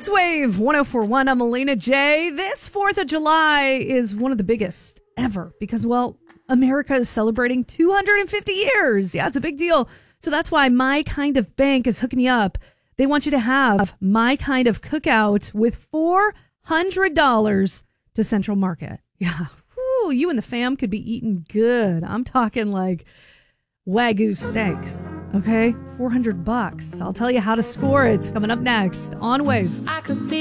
Wave 104.1. I'm Alina J. This 4th of July is one of the biggest ever because, well, America is celebrating 250 years. Yeah, it's a big deal. So that's why My Kind of Bank is hooking you up. They want you to have My Kind of Cookout with $400 to Central Market. Yeah. Whew, you and the fam could be eating good. I'm talking like Wagyu steaks. Okay, $400. I'll tell you how to score it coming up next on Wave. I could be